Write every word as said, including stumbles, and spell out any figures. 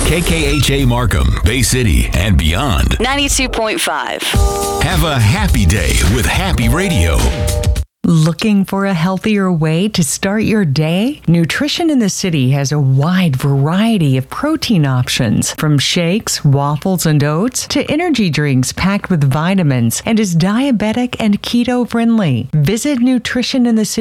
K K H A Markham, Bay City, and beyond. ninety-two point five. Have a happy day with Happy Radio. Looking for a healthier way to start your day? Nutrition in the City has a wide variety of protein options, from shakes, waffles, and oats to energy drinks packed with vitamins, and is diabetic and keto friendly. Visit Nutrition in the City